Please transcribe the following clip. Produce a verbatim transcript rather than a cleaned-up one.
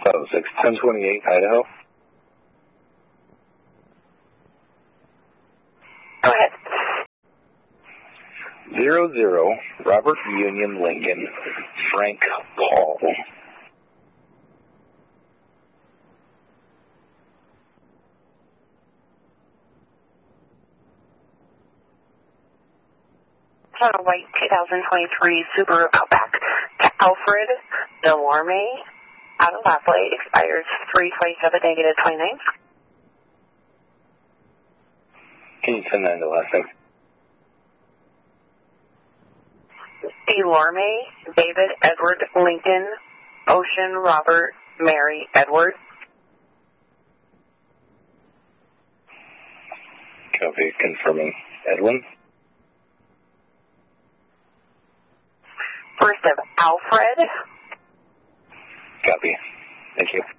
Oh, six, ten twenty-eight, Idaho. Go ahead. Zero, zero, Robert Union Lincoln, Frank Paul. On a white two thousand twenty-three Subaru Outback to Alfred Delorme out of Lafayette, expires three twenty-seven, negative twenty-nine. Can you send that in the last name? Delorme, David Edward Lincoln, Ocean Robert Mary Edward. Copy, confirming. Edwin? First of Alfred. Copy. Thank you.